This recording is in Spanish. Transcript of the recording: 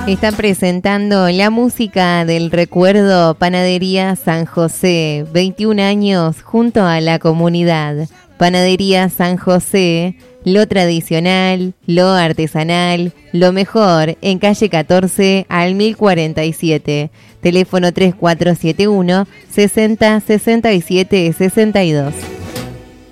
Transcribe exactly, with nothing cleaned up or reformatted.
Están presentando la música del recuerdo Panadería San José, veintiún años junto a la comunidad. Panadería San José, lo tradicional, lo artesanal, lo mejor, en calle catorce al mil cuarenta y siete. Teléfono tres cuatro siete uno, sesenta, sesenta y siete, sesenta y dos.